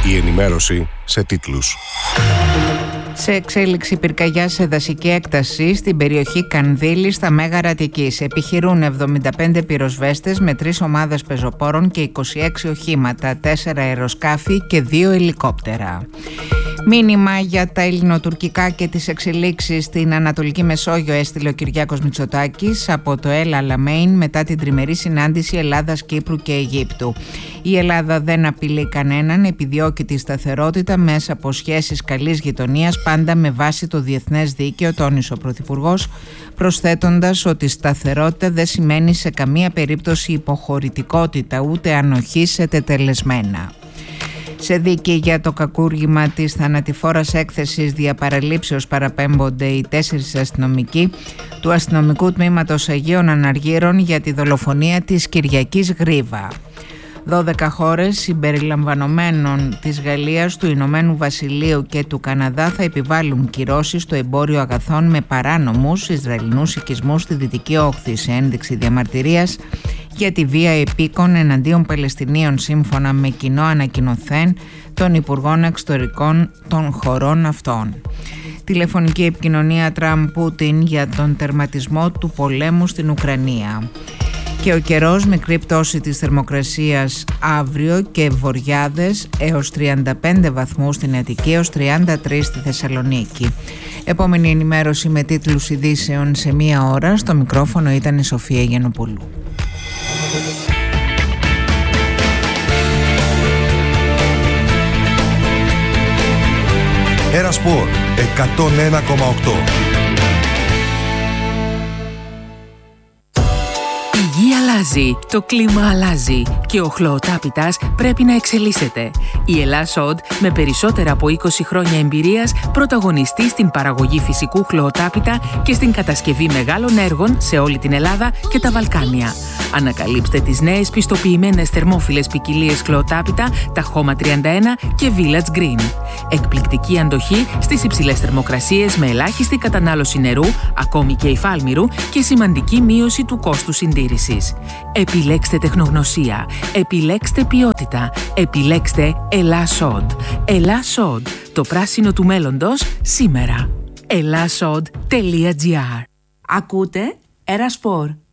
Η ενημέρωση σε τίτλους. Σε εξέλιξη πυρκαγιά σε δασική έκταση στην περιοχή Κανδύλη στα Μέγαρα Αττικής. Επιχειρούν 75 πυροσβέστες με 3 ομάδες πεζοπόρων και 26 οχήματα, 4 αεροσκάφη και 2 ελικόπτερα. Μήνυμα για τα ελληνοτουρκικά και τις εξελίξεις στην Ανατολική Μεσόγειο έστειλε ο Κυριάκος Μητσοτάκης από το El Alamein μετά την τριμερή συνάντηση Ελλάδας, Κύπρου και Αιγύπτου. Η Ελλάδα δεν απειλεί κανέναν, επιδιώκει τη σταθερότητα μέσα από σχέσεις καλής γειτονίας, πάντα με βάση το διεθνές δίκαιο, τόνισε ο Πρωθυπουργός, προσθέτοντας ότι η σταθερότητα δεν σημαίνει σε καμία περίπτωση υποχωρητικότητα ούτε ανοχή σε τετελεσμένα. Σε δίκη για το κακούργημα της θανατηφόρας έκθεσης διαπαραλήψεως παραπέμπονται οι 4 αστυνομικοί του αστυνομικού τμήματος Αγίων Αναργύρων για τη δολοφονία της Κυριακής Γρίβα. 12 χώρες συμπεριλαμβανομένων της Γαλλίας, του Ηνωμένου Βασιλείου και του Καναδά θα επιβάλλουν κυρώσεις στο εμπόριο αγαθών με παράνομους Ισραηλινούς οικισμούς στη Δυτική Όχθη σε ένδειξη διαμαρτυρίας για τη βία επίκων εναντίον Παλαιστινίων σύμφωνα με κοινό ανακοινωθέν των Υπουργών Εξωτερικών των χωρών αυτών. Τηλεφωνική επικοινωνία Τραμπ-Πούτιν για τον τερματισμό του πολέμου στην Ουκρανία. Και ο καιρός, μικρή πτώση της θερμοκρασίας αύριο και βοριάδες έως 35 βαθμούς στην Αττική, έως 33 στη Θεσσαλονίκη. Επόμενη ενημέρωση με τίτλους ειδήσεων σε 1 ώρα. Στο μικρόφωνο ήταν η Σοφία Γιαννοπούλου. Ερασπορ 101,8. Η γη αλλάζει, το κλίμα αλλάζει και ο χλωοτάπητας πρέπει να εξελίσσεται. Η Ελλάς-Οντ, με περισσότερα από 20 χρόνια εμπειρίας, πρωταγωνιστεί στην παραγωγή φυσικού χλωοτάπητα και στην κατασκευή μεγάλων έργων σε όλη την Ελλάδα και τα Βαλκάνια. Ανακαλύψτε τις νέες πιστοποιημένες θερμόφιλες ποικιλίες χλωοτάπητα, τα Χώμα 31 και Village Green. Εκπληκτική αντοχή στις υψηλές θερμοκρασίες με ελάχιστη κατανάλωση νερού, ακόμη και υφάλμυρου, και σημαντική μείωση του κόστου συντήρησης. Επιλέξτε τεχνογνωσία, επιλέξτε ποιότητα, επιλέξτε Ελλάς-Οντ. Ελλάς-Οντ, το πράσινο του μέλλοντος σήμερα. ellasod.gr. Ακούτε Ερασπορ.